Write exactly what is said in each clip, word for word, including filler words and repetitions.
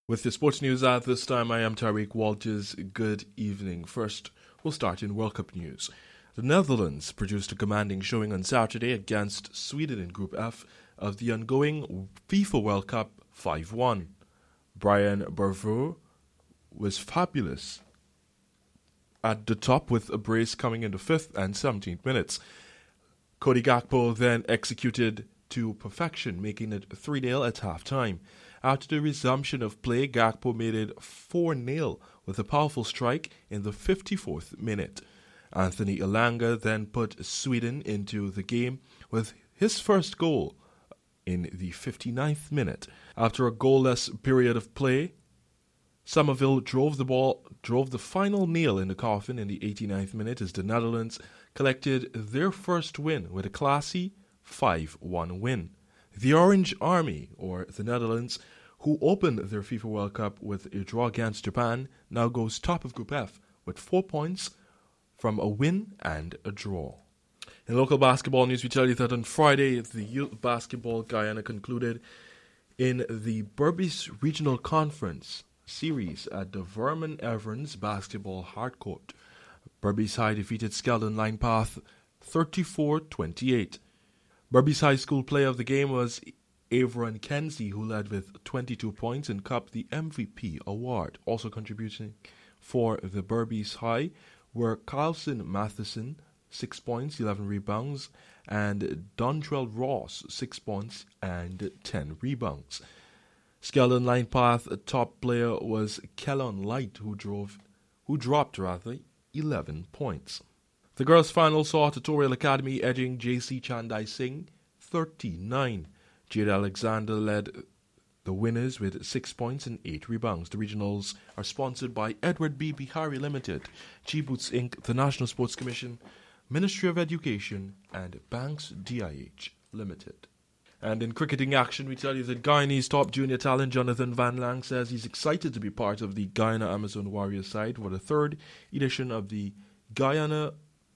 With the sports news at this time, I am Tariq Walters. Good evening. First, we'll start in World Cup news. The Netherlands produced a commanding showing on Saturday against Sweden in Group F of the ongoing FIFA World Cup five one. Brian Bravo was fabulous at the top with a brace coming in the fifth and seventeenth minutes. Cody Gakpo then executed to perfection, making it three nil at half-time. After the resumption of play, Gakpo made it four nil with a powerful strike in the fifty-fourth minute. Anthony Elanga then put Sweden into the game with his first goal in the fifty-ninth minute. After a goalless period of play, Somerville drove the ball, drove the final nail in the coffin in the eighty-ninth minute as the Netherlands collected their first win with a classy five one win. The Orange Army, or the Netherlands, who opened their FIFA World Cup with a draw against Japan, now goes top of Group F with four points from a win and a draw. In local basketball news, we tell you that on Friday, the Youth Basketball Guyana concluded in the Berbice Regional Conference series at the Vernon Evans Basketball Hardcourt. Berbice High defeated Skeldon Line Path thirty-four twenty-eight. Berbice High School player of the game was Avron Kenzie, who led with twenty-two points and cupped the M V P award. Also contributing for the Berbice High were Carlson Matheson, six points, eleven rebounds, and Dontrell Ross, six points and ten rebounds. Skeldon Line Path top player was Kellon Light, who drove, who dropped rather eleven points. The girls' final saw Tutorial Academy edging J C Chandai Singh thirty-nine. Jade Alexander led the winners with six points and eight rebounds. The regionals are sponsored by Edward B. Bihari Limited, G-Boots Incorporated, the National Sports Commission, Ministry of Education, and Banks D I H Limited. And in cricketing action, we tell you that Guyanese top junior talent Jonathan Van Lang says he's excited to be part of the Guyana Amazon Warriors side for the third edition of the Guyana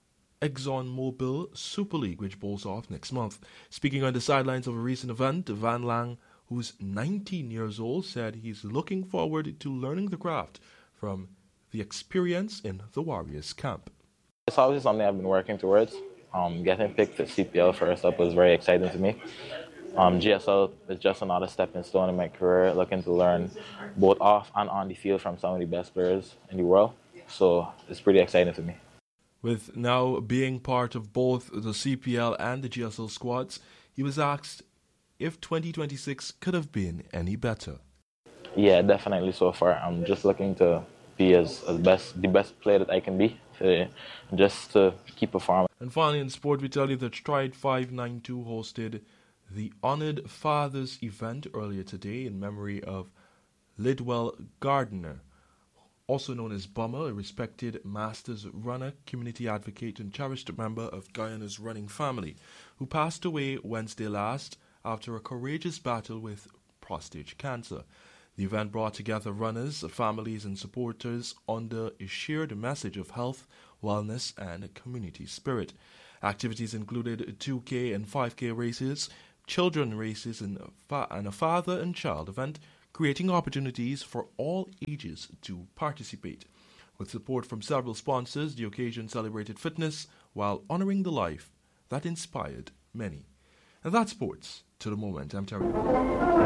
ExxonMobil Super League, which bowls off next month. Speaking on the sidelines of a recent event, Van Lang, who's nineteen years old, said he's looking forward to learning the craft from the experience in the Warriors camp. It's obviously something I've been working towards. Um, getting picked to C P L first up was very exciting to me. Um, G S L is just another stepping stone in my career, looking to learn both off and on the field from some of the best players in the world. So it's pretty exciting to me. With now being part of both the C P L and the G S L squads, he was asked if twenty twenty-six could have been any better. Yeah, definitely so far. I'm just looking to be as, as best the best player that I can be, uh, just to keep performing. And finally in sport, we tell you that Stride five ninety-two hosted the Honored Fathers event earlier today in memory of Lidwell Gardner, also known as Bummer, a respected Masters runner, community advocate, and cherished member of Guyana's running family, who passed away Wednesday last after a courageous battle with prostate cancer. The event brought together runners, families, and supporters under a shared message of health, wellness, and community spirit. Activities included two K and five K races, children races, and a father and child event, creating opportunities for all ages to participate. With support from several sponsors, the occasion celebrated fitness while honoring the life that inspired many. And that's sports to the moment. I'm Terry.